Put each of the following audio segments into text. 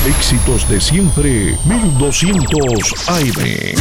Éxitos de siempre, 1200 AM.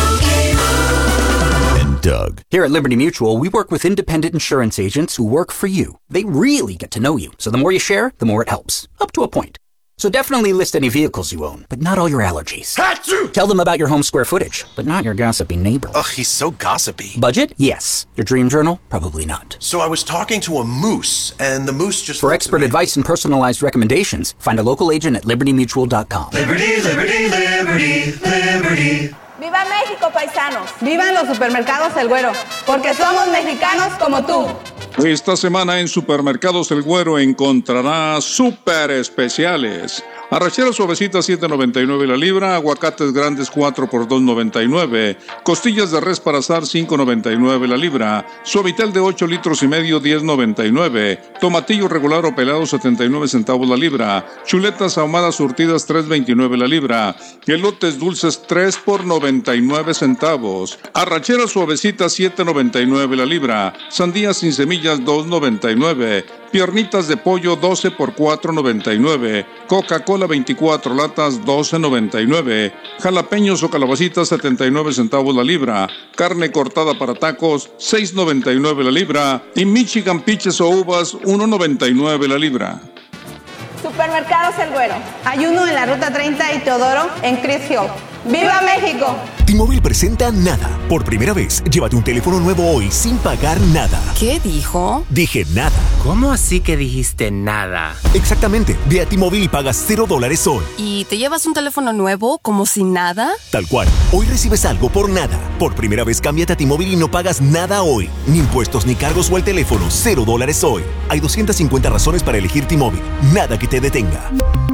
And Doug. Here at Liberty Mutual, we work with independent insurance agents who work for you. They really get to know you, so the more you share, the more it helps. Up to a point. So definitely list any vehicles you own, but not all your allergies. Achoo! Tell them about your home square footage, but not your gossipy neighbor. Ugh, he's so gossipy. Budget? Yes. Your dream journal? Probably not. So I was talking to a moose, and the moose just... For expert advice and personalized recommendations, find a local agent at libertymutual.com. Liberty, liberty, liberty, liberty. ¡Viva México, paisanos! ¡Vivan los supermercados El Güero! Porque somos mexicanos como tú. Esta semana en Supermercados El Güero encontrarás súper especiales. Arracheras suavecitas $7.99 la libra, aguacates grandes 4 por $2.99, costillas de res para asar $5.99 la libra, suavitel de 8 litros y medio $10.99, tomatillo regular o pelado 79 centavos la libra, chuletas ahumadas surtidas $3.29 la libra, elotes dulces 3 por 99 centavos, arracheras suavecitas $7.99 la libra, sandías sin semillas $2.99, piernitas de pollo 12 por $4.99, Coca-Cola 24 latas $12.99, jalapeños o calabacitas 79 centavos la libra, carne cortada para tacos $6.99 la libra y Michigan peaches o uvas $1.99 la libra. Supermercados El Güero. Hay uno en la Ruta 30 y Teodoro en Chris Hill. ¡Viva México! T-Mobile presenta Nada. Por primera vez, llévate un teléfono nuevo hoy sin pagar nada. ¿Qué dijo? Dije nada. ¿Cómo así que dijiste nada? Exactamente. Ve a T-Mobile y pagas $0 hoy. ¿Y te llevas un teléfono nuevo como si nada? Tal cual. Hoy recibes algo por nada. Por primera vez, cámbiate a T-Mobile y no pagas nada hoy. Ni impuestos, ni cargos o el teléfono. $0 hoy. Hay 250 razones para elegir T-Mobile. Nada que te detenga.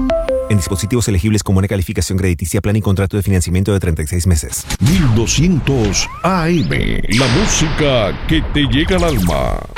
En dispositivos elegibles con buena calificación crediticia, plan y contrato de financiamiento de 36 meses. 1200 AM. La música que te llega al alma.